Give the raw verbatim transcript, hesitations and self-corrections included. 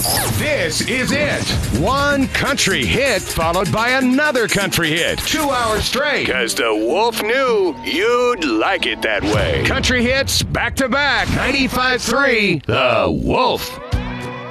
This is it. One country hit followed by another country hit. Two hours straight. Because the Wolf knew you'd like it that way. Country hits back to back. ninety-five point three The Wolf.